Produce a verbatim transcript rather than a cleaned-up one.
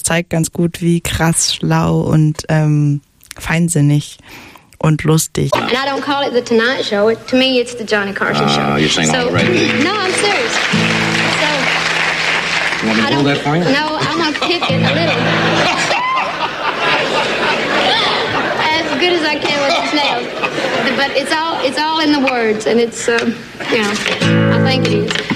zeigt ganz gut, wie krass schlau und ähm, feinsinnig und lustig. And I don't call it the Tonight Show. It, to me, it's the Johnny Carson Uh, Show. you're saying so, all the right thing. No, I'm serious. So, You want me to I hold don't- that for you? No, I'm gonna kick it a little. As good as I can with the snails. But it's all it's all in the words, and it's um, you know, I think it is.